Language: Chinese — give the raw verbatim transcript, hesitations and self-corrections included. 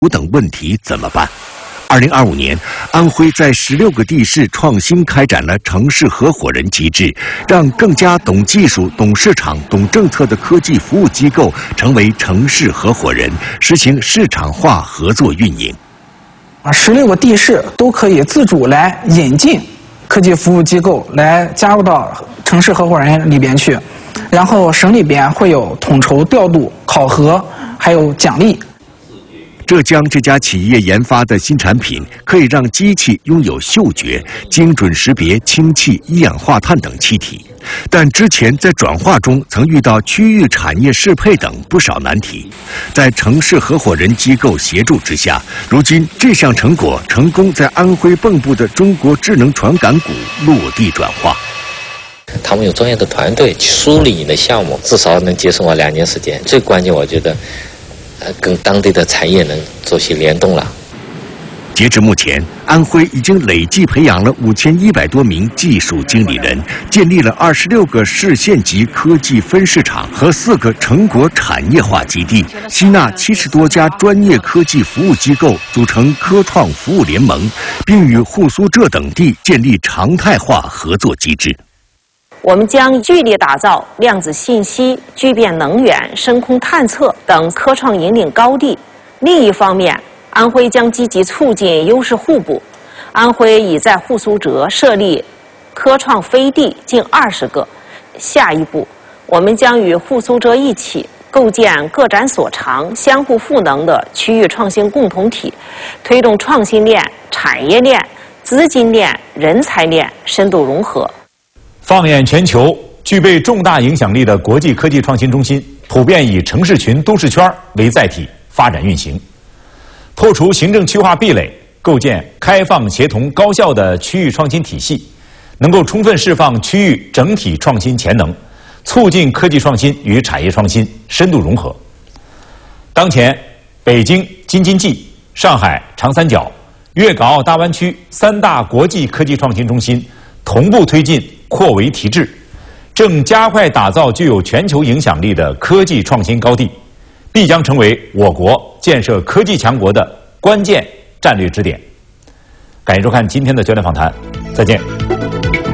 等问题怎么办？二零二五年，安徽在十六个地市创新开展了城市合伙人机制，让更加懂技术、懂市场、懂政策的科技服务机构成为城市合伙人，实行市场化合作运营。 啊，十六个地市都可以自主来引进科技服务机构来加入到城市合伙人里边去，然后省里边会有统筹调度、考核，还有奖励。 浙江这家企业研发的新产品，可以让机器拥有嗅觉，精准识别氢气、一氧化碳等气体。但之前在转化中曾遇到区域产业适配等不少难题，在城市合伙人机构协助之下，如今这项成果成功在安徽蚌埠的中国智能传感股落地转化。 他们有专业的团队去梳理你的项目，至少能节省我两年时间。最关键，我觉得。呃，跟当地的产业能做些联动了。 截至目前，安徽已经累计培养了五千一百多名技术经理人，建立了二十六个市县级科技分市场和四个成果产业化基地，吸纳七十多家专业科技服务机构，组成科创服务联盟，并与沪苏浙等地建立常态化合作机制。 我们将聚力打造量子信息、聚变能源、深空探测等科创引领高地。另一方面，安徽将积极促进优势互补。安徽已在沪苏浙设立科创飞地近二十个。下一步，我们将与沪苏浙一起构建各展所长、相互赋能的区域创新共同体，推动创新链、产业链、资金链、人才链深度融合。 放眼全球，具备重大影响力的国际科技创新中心普遍以城市群、都市圈为载体发展运行，破除行政区划壁垒，构建开放、协同、高效的区域创新体系，能够充分释放区域整体创新潜能，促进科技创新与产业创新深度融合。当前，北京、京津冀、上海、长三角、粤港澳大湾区三大国际科技创新中心同步推进扩围提质，正加快打造具有全球影响力的科技创新高地，必将成为我国建设科技强国的关键战略支点。感谢收看今天的焦点访谈，再见。